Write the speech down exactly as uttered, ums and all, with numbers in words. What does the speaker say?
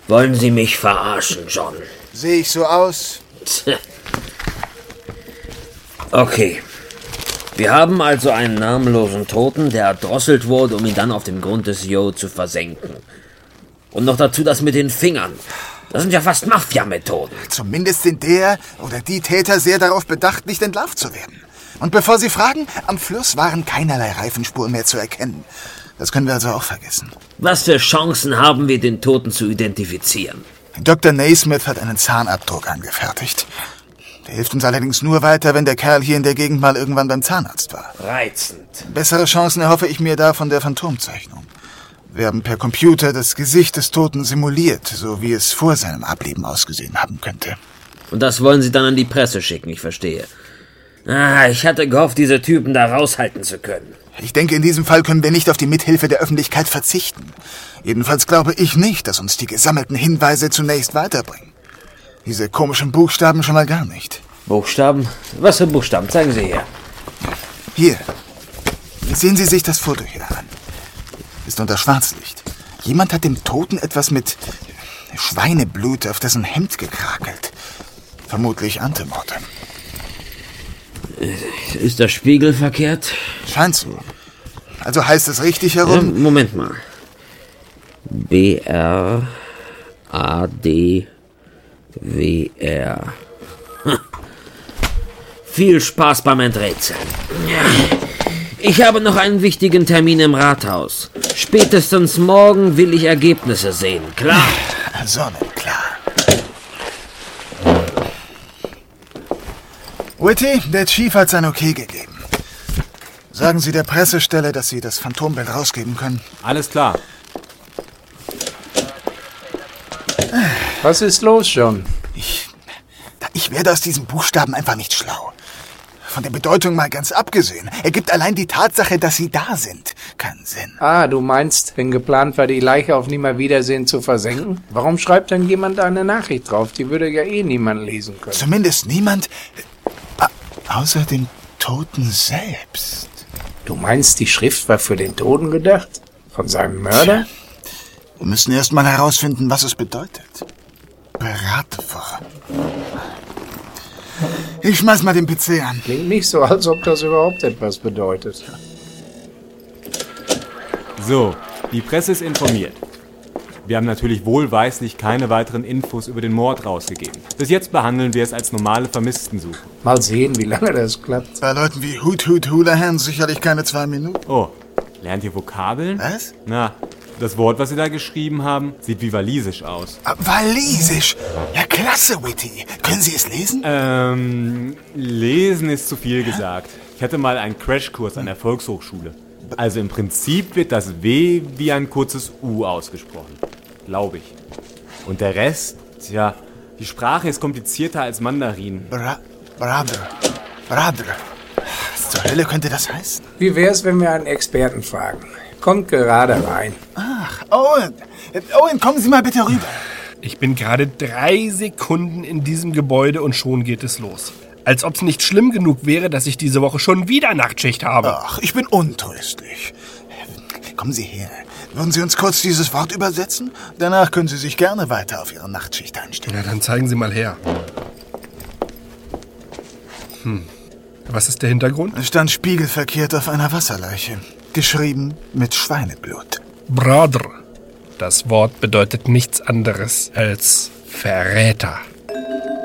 Wollen Sie mich verarschen, John? Sehe ich so aus? Okay. Wir haben also einen namenlosen Toten, der erdrosselt wurde, um ihn dann auf dem Grund des Jo zu versenken. Und noch dazu das mit den Fingern. Das sind ja fast Mafia-Methoden. Zumindest sind der oder die Täter sehr darauf bedacht, nicht entlarvt zu werden. Und bevor Sie fragen, am Fluss waren keinerlei Reifenspuren mehr zu erkennen. Das können wir also auch vergessen. Was für Chancen haben wir, den Toten zu identifizieren? Doktor Naismith hat einen Zahnabdruck angefertigt. Der hilft uns allerdings nur weiter, wenn der Kerl hier in der Gegend mal irgendwann beim Zahnarzt war. Reizend. Bessere Chancen erhoffe ich mir da von der Phantomzeichnung. Wir haben per Computer das Gesicht des Toten simuliert, so wie es vor seinem Ableben ausgesehen haben könnte. Und das wollen Sie dann an die Presse schicken, ich verstehe. Ah, ich hatte gehofft, diese Typen da raushalten zu können. Ich denke, in diesem Fall können wir nicht auf die Mithilfe der Öffentlichkeit verzichten. Jedenfalls glaube ich nicht, dass uns die gesammelten Hinweise zunächst weiterbringen. Diese komischen Buchstaben schon mal gar nicht. Buchstaben? Was für Buchstaben? Zeigen Sie her. Hier. Sehen Sie sich das Foto hier an. Ist unter Schwarzlicht. Jemand hat dem Toten etwas mit Schweineblut auf dessen Hemd gekrakelt. Vermutlich Antemortem. Ist der Spiegel verkehrt? Scheint so. Also heißt es richtig herum? Ja, Moment mal. B R A D W R. Hm. Viel Spaß beim Enträtseln. Ich habe noch einen wichtigen Termin im Rathaus. Spätestens morgen will ich Ergebnisse sehen, klar? Sonnenklar. Whitty, der Chief hat sein Okay gegeben. Sagen Sie der Pressestelle, dass Sie das Phantombild rausgeben können. Alles klar. Was ist los, John? Ich, ich werde aus diesen Buchstaben einfach nicht schlau. Von der Bedeutung mal ganz abgesehen. Ergibt allein die Tatsache, dass sie da sind, keinen Sinn. Ah, du meinst, wenn geplant war, die Leiche auf Nimmerwiedersehen zu versenken? Warum schreibt dann jemand da eine Nachricht drauf? Die würde ja eh niemand lesen können. Zumindest niemand, äh, außer dem Toten selbst. Du meinst, die Schrift war für den Toten gedacht? Von seinem Mörder? Tja, wir müssen erst mal herausfinden, was es bedeutet. Bratwurm. Ich schmeiß mal den P C an. Klingt nicht so, als ob das überhaupt etwas bedeutet. So, die Presse ist informiert. Wir haben natürlich wohlweislich keine weiteren Infos über den Mord rausgegeben. Bis jetzt behandeln wir es als normale Vermisstensuche. Mal sehen, wie lange das klappt. Bei Leuten wie Hoot Hoot Houlihan sicherlich keine zwei Minuten. Oh, lernt ihr Vokabeln? Was? Na, das Wort, was Sie da geschrieben haben, sieht wie walisisch aus. Ah, walisisch? Ja, klasse, Whitty. Können Sie es lesen? Ähm, lesen ist zu viel gesagt. Ich hatte mal einen Crashkurs an der Volkshochschule. Also im Prinzip wird das W wie ein kurzes U ausgesprochen. Glaube ich. Und der Rest, ja, die Sprache ist komplizierter als Mandarin. Bra Brother. Brother. Was zur Hölle könnte das heißen? Wie wär's, wenn wir einen Experten fragen? Kommt gerade rein. Ach, Owen. Owen, kommen Sie mal bitte rüber. Ich bin gerade drei Sekunden in diesem Gebäude und schon geht es los. Als ob es nicht schlimm genug wäre, dass ich diese Woche schon wieder Nachtschicht habe. Ach, ich bin untröstlich. Kommen Sie her. Würden Sie uns kurz dieses Wort übersetzen? Danach können Sie sich gerne weiter auf Ihre Nachtschicht einstellen. Ja, dann zeigen Sie mal her. Hm. Was ist der Hintergrund? Es stand spiegelverkehrt auf einer Wasserleiche. Geschrieben mit Schweineblut. Brother. Das Wort bedeutet nichts anderes als Verräter.